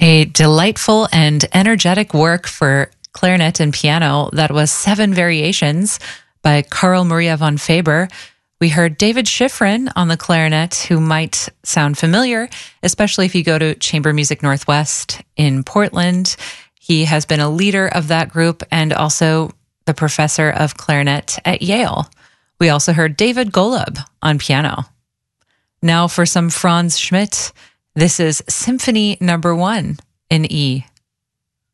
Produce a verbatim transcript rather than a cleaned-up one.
A delightful and energetic work for clarinet and piano that was Seven Variations by Carl Maria von Faber. We heard David Schifrin on the clarinet, who might sound familiar, especially if you go to Chamber Music Northwest in Portland. He has been a leader of that group and also the professor of clarinet at Yale. We also heard David Golub on piano. Now for some Franz Schmidt. This is Symphony Number One in E.